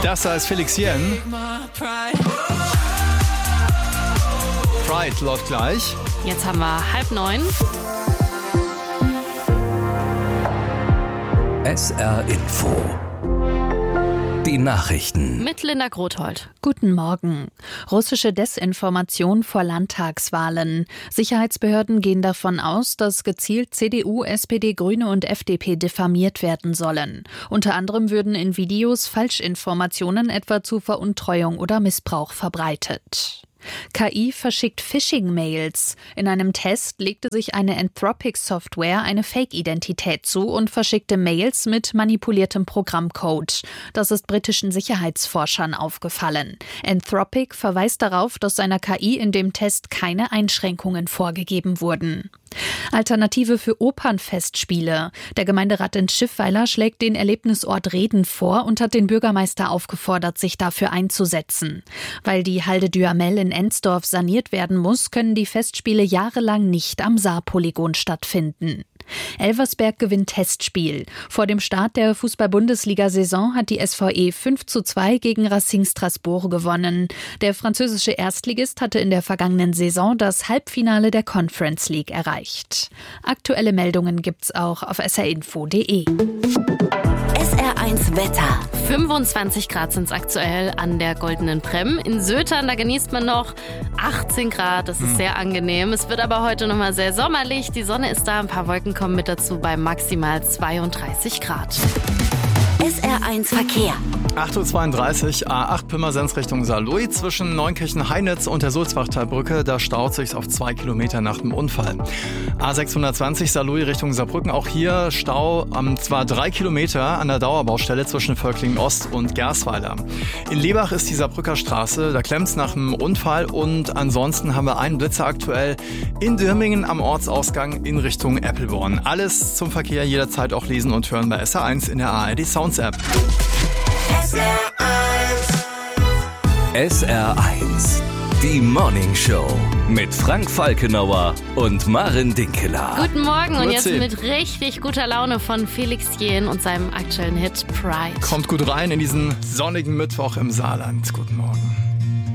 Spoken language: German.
Das heißt Felix Jen. Pride läuft gleich. Jetzt haben wir 8:30. SR Info. Die Nachrichten. Mit Linda Grothold. Guten Morgen. Russische Desinformation vor Landtagswahlen. Sicherheitsbehörden gehen davon aus, dass gezielt CDU, SPD, Grüne und FDP diffamiert werden sollen. Unter anderem würden in Videos Falschinformationen etwa zu Veruntreuung oder Missbrauch verbreitet. KI verschickt Phishing-Mails. In einem Test legte sich eine Anthropic-Software eine Fake-Identität zu und verschickte Mails mit manipuliertem Programmcode. Das ist britischen Sicherheitsforschern aufgefallen. Anthropic verweist darauf, dass seiner KI in dem Test keine Einschränkungen vorgegeben wurden. Alternative für Opernfestspiele. Der Gemeinderat in Schiffweiler schlägt den Erlebnisort Reden vor und hat den Bürgermeister aufgefordert, sich dafür einzusetzen. Weil die Halde Duhamel in Ensdorf saniert werden muss, können die Festspiele jahrelang nicht am Saarpolygon stattfinden. Elversberg gewinnt Testspiel. Vor dem Start der Fußball-Bundesliga-Saison hat die SVE 5:2 gegen Racing Strasbourg gewonnen. Der französische Erstligist hatte in der vergangenen Saison das Halbfinale der Conference League erreicht. Aktuelle Meldungen gibt's auch auf srinfo.de. SR1 Wetter. 25 Grad sind es aktuell an der Goldenen Prem. In Sötern, da genießt man noch 18 Grad. Das ist sehr angenehm. Es wird aber heute nochmal sehr sommerlich. Die Sonne ist da, ein paar Wolken kommen mit dazu bei maximal 32 Grad. SR1 Verkehr. 8:32 Uhr, A8 Pirmasens Richtung Saarlouis. Zwischen Neunkirchen-Heinitz und der Sulzbachtalbrücke, da staut sich's auf 2 Kilometer nach dem Unfall. A620 Saarlouis Richtung Saarbrücken, auch hier Stau, zwar 3 Kilometer an der Dauerbaustelle zwischen Völklingen Ost und Gersweiler. In Lebach ist die Saarbrücker Straße, da klemmt's nach dem Unfall und ansonsten haben wir einen Blitzer aktuell in Dürmingen am Ortsausgang in Richtung Eppelborn. Alles zum Verkehr jederzeit auch lesen und hören bei SR1 in der ARD Sounds App. SR1. Die Morning Show mit Frank Falkenauer und Maren Dinkeler. Guten Morgen und jetzt Grüezi. mit richtig guter Laune von Felix Jen und seinem aktuellen Hit Pride. Kommt gut rein in diesen sonnigen Mittwoch im Saarland. Guten Morgen.